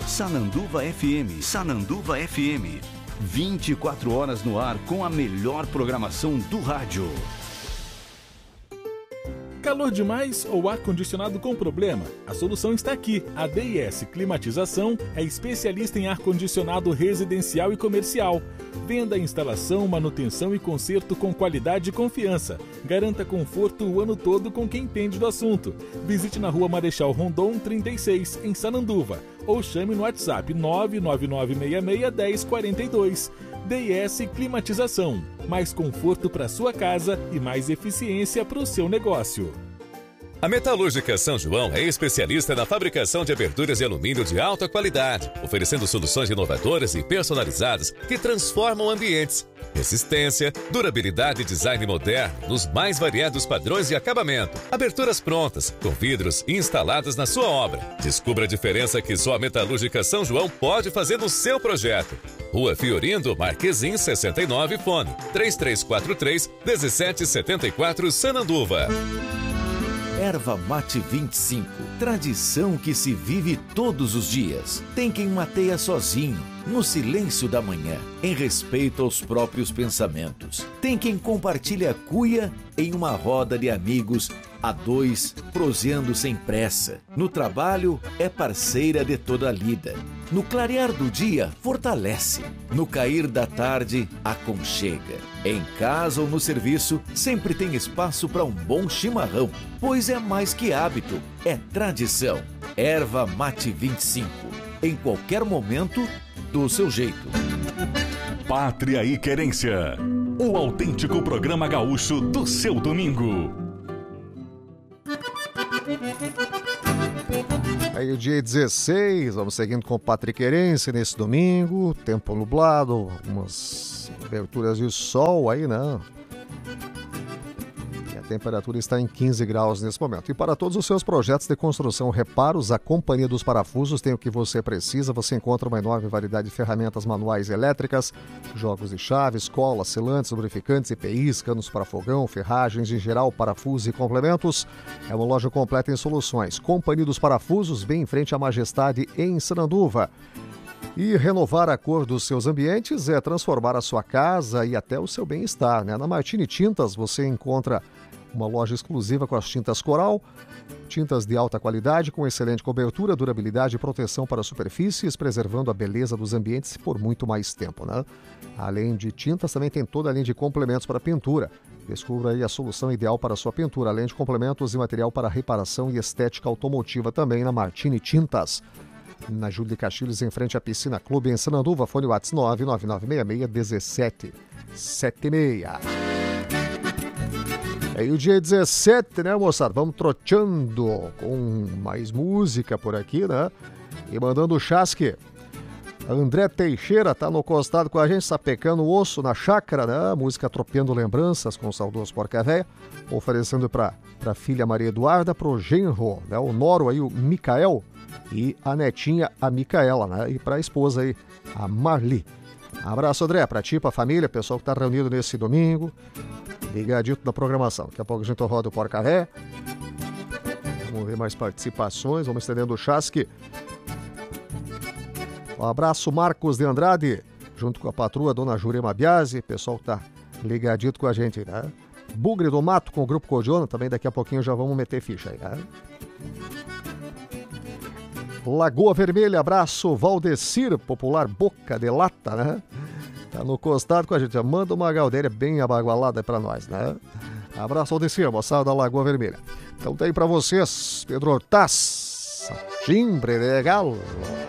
Sananduva FM, Sananduva FM. 24 horas no ar com a melhor programação do rádio. Calor demais ou ar-condicionado com problema? A solução está aqui. A DIS Climatização é especialista em ar-condicionado residencial e comercial. Venda, instalação, manutenção e conserto com qualidade e confiança. Garanta conforto o ano todo com quem entende do assunto. Visite na Rua Marechal Rondon 36, em Sananduva. Ou chame no WhatsApp 999661042. DIS Climatização. Mais conforto para sua casa e mais eficiência para o seu negócio. A Metalúrgica São João é especialista na fabricação de aberturas de alumínio de alta qualidade, oferecendo soluções inovadoras e personalizadas que transformam ambientes. Resistência, durabilidade e design moderno nos mais variados padrões de acabamento. Aberturas prontas, com vidros instaladas na sua obra. Descubra a diferença que só a Metalúrgica São João pode fazer no seu projeto. Rua Fiorindo Marquezim 69, fone 3343-1774, Sananduva. Erva Mate 25, tradição que se vive todos os dias. Tem quem mateia sozinho, no silêncio da manhã, em respeito aos próprios pensamentos. Tem quem compartilha a cuia em uma roda de amigos, a dois, proseando sem pressa. No trabalho, é parceira de toda a lida. No clarear do dia, fortalece. No cair da tarde, aconchega. Em casa ou no serviço, sempre tem espaço para um bom chimarrão, pois é mais que hábito, é tradição. Erva Mate 25, em qualquer momento, do seu jeito. Pátria e Querência, o autêntico programa gaúcho do seu domingo. Aí o dia 16, vamos seguindo com Pátria e Querência nesse domingo, tempo nublado, umas aberturas de sol aí, né? E a temperatura está em 15 graus nesse momento. E para todos os seus projetos de construção, reparos, a Companhia dos Parafusos tem o que você precisa. Você encontra uma enorme variedade de ferramentas manuais e elétricas, jogos de chaves, colas, selantes, lubrificantes, EPIs, canos para fogão, ferragens em geral, parafusos e complementos. É uma loja completa em soluções. Companhia dos Parafusos, bem em frente à Majestade, em Sananduva. E renovar a cor dos seus ambientes é transformar a sua casa e até o seu bem-estar, né? Na Martini Tintas você encontra uma loja exclusiva com as tintas Coral, tintas de alta qualidade, com excelente cobertura, durabilidade e proteção para superfícies, preservando a beleza dos ambientes por muito mais tempo, né? Além de tintas, também tem toda a linha de complementos para pintura. Descubra aí a solução ideal para a sua pintura, além de complementos e material para reparação e estética automotiva também na Martini Tintas. Na Júlio de Castilhos, em frente à Piscina Clube, em Sananduva, fone WhatsApp 999661776. Aí o dia 17, né, moçada? Vamos troteando com mais música por aqui, né? E mandando o chasque. André Teixeira tá no costado com a gente, sapecando o osso na chácara, né? Música Tropeando Lembranças com o saudoso Porca Véia, oferecendo pra filha Maria Eduarda, pro genro, né? O noro aí, o Micael, e a netinha, a Micaela, né? E pra esposa aí, a Marli. Abraço, André, pra ti, pra família, pessoal que tá reunido nesse domingo, ligadito na programação. Daqui a pouco a gente roda o Porca Véia. Vamos ver mais participações, vamos estendendo o chasque. Um abraço, Marcos de Andrade, junto com a patroa Dona Jurema Biasi, pessoal que tá ligadito com a gente, né? Bugre do Mato com o Grupo Codiona, também daqui a pouquinho já vamos meter ficha aí, né? Lagoa Vermelha, abraço, Valdecir, popular Boca de Lata, né? Tá no costado com a gente, manda uma galdéria bem abagualada pra nós, né? Abraço, Valdecir, moçada da Lagoa Vermelha. Então tem pra vocês, Pedro Hortaz, timbre legal.